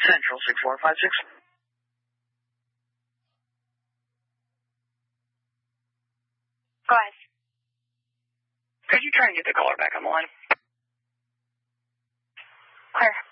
Central 6456. Go ahead. Could you try and get the caller back on the line? Clear.